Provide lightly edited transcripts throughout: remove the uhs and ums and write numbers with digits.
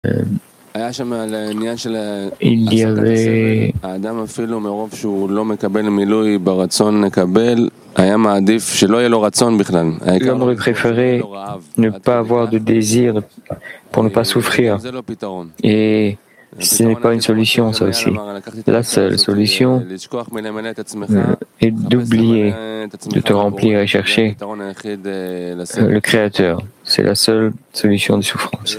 Il y avait l'homme aurait préféré ne pas avoir de désir pour ne pas souffrir. Et ce n'est pas une solution, ça aussi. La seule solution est d'oublier, de te remplir et chercher le Créateur. C'est la seule solution de souffrance.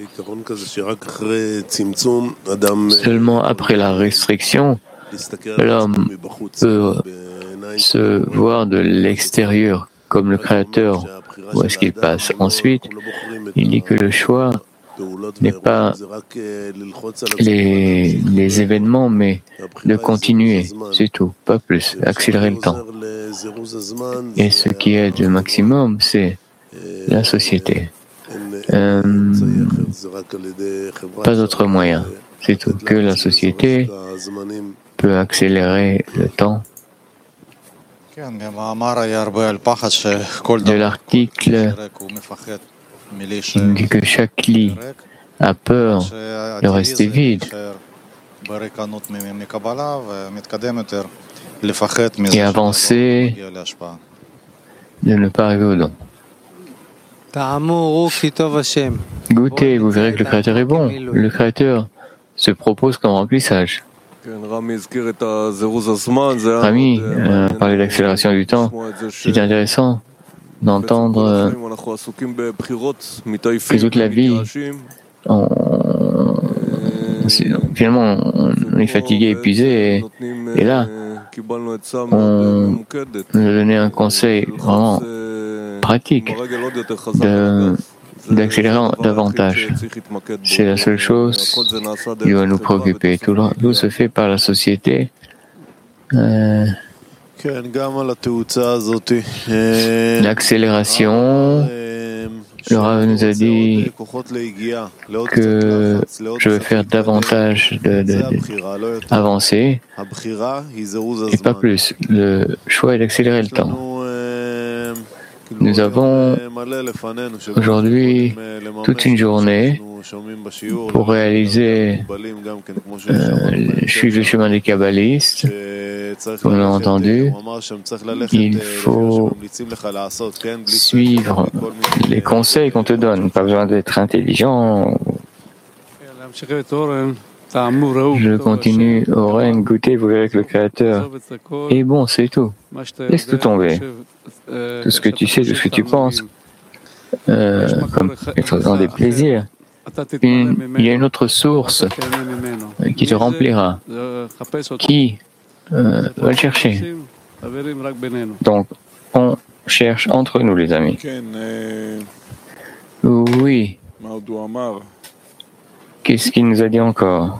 Seulement après la restriction, l'homme peut se voir de l'extérieur comme le Créateur. Où est-ce qu'il passe? Ensuite, il dit que le choix n'est pas les événements, mais de continuer, c'est tout, pas plus, accélérer le temps. Et ce qui est le maximum, c'est la société. Pas d'autre moyen, c'est tout, que la société peut accélérer le temps. De l'article, il dit que chaque lit a peur de rester vide et avancer, de ne pas arriver au don. Goûtez, vous verrez que le Créateur est bon. Le Créateur se propose comme remplissage. Rami parlait d'accélération du temps. C'est intéressant d'entendre que toute la vie, finalement, on est fatigué, épuisé, et là, on nous a donné un conseil vraiment pratique d'accélérer davantage. C'est la seule chose qui va nous préoccuper. Tout se fait par la société. L'accélération, le Rav nous a dit que je vais faire davantage d'avancer et pas plus. Le choix est d'accélérer le temps. Nous avons aujourd'hui toute une journée pour réaliser suivre le chemin des kabbalistes. Comme on l'a entendu, il faut suivre les conseils qu'on te donne. Pas besoin d'être intelligent. Je continue, Oren, goûter, vous verrez que le Créateur est bon, c'est tout. Laisse tout tomber. Tout ce que tu sais, tout ce que tu penses, comme être dans des plaisirs. Il y a une autre source qui te remplira, qui va le chercher. Donc, on cherche entre nous, les amis. Oui. Qu'est-ce qu'il nous a dit encore?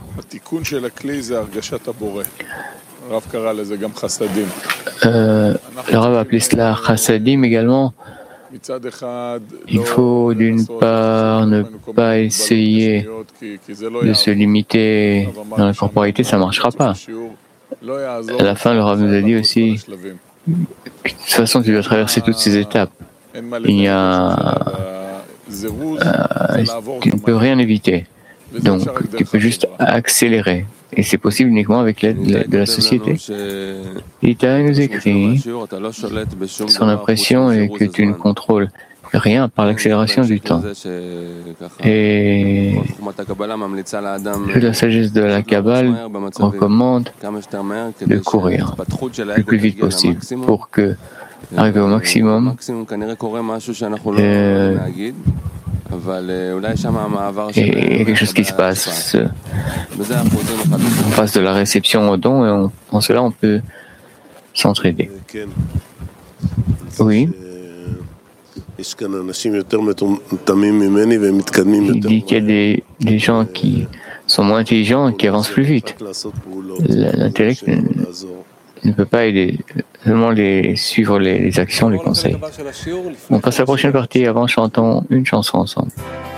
Le Rav a appelé cela chassadim également. Il faut d'une part ne pas essayer de se limiter dans la corporalité, ça ne marchera pas. À la fin, le Rav nous a dit aussi que de toute façon, tu dois traverser toutes ces étapes. Tu ne peux rien éviter. Donc, tu peux juste accélérer. Et c'est possible uniquement avec l'aide de la société. Ita nous écrit, son impression est que tu ne contrôles rien par l'accélération du temps. Et la sagesse de la Kabbale recommande de courir le plus vite possible pour que, arriver au maximum, et il y a quelque chose qui se passe. On passe de la réception au don et en cela on peut s'entraider. Oui. Il dit qu'il y a des gens qui sont moins intelligents et qui avancent plus vite. L'intellect ne peut pas aider, seulement suivre les actions, les conseils. On passe à la prochaine partie. Avant, chantons une chanson ensemble.